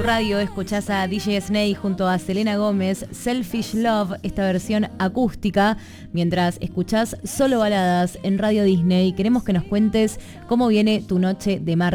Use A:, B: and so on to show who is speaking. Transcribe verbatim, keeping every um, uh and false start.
A: Radio escuchás a D J Snake junto a Selena Gómez, Selfish Love, esta versión acústica, mientras escuchás Solo Baladas en Radio Disney. Queremos que nos cuentes cómo viene tu noche de martes.